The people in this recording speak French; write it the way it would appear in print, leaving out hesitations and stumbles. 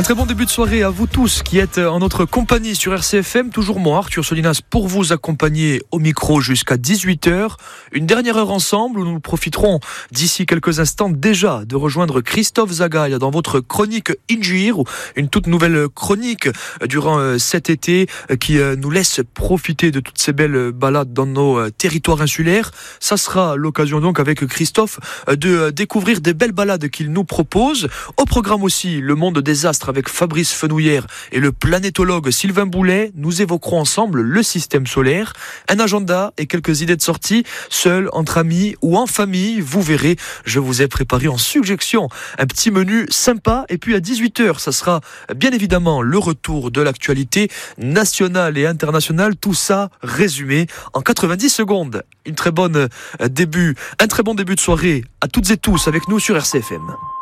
Un très bon début de soirée à vous tous qui êtes en notre compagnie sur RCFM. Toujours moi, Arthur Solinas, pour vous accompagner au micro jusqu'à 18h. Une dernière heure ensemble où nous profiterons d'ici quelques instants déjà de rejoindre Christophe Zagaïa dans votre chronique Injir, une toute nouvelle chronique durant cet été qui nous laisse profiter de toutes ces belles balades dans nos territoires insulaires. Ça sera l'occasion donc avec Christophe de découvrir des belles balades qu'il nous propose. Au programme aussi, le monde des astres avec Fabrice Fenouillère et le planétologue Sylvain Boulet. Nous évoquerons ensemble le système solaire, un agenda et quelques idées de sortie, seul, entre amis ou en famille. Vous verrez, je vous ai préparé en suggestion un petit menu sympa. Et puis à 18h, ça sera bien évidemment le retour de l'actualité nationale et internationale. Tout ça résumé en 90 secondes. Un très bon début de soirée à toutes et tous avec nous sur RCFM.